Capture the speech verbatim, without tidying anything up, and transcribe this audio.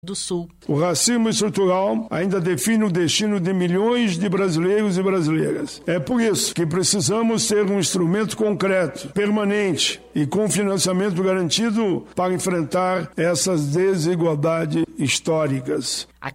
do Sul. O racismo estrutural ainda define o destino de milhões de brasileiros e brasileiras. É por isso que precisamos ter um instrumento concreto, permanente e com financiamento garantido para enfrentar essas desigualdades históricas.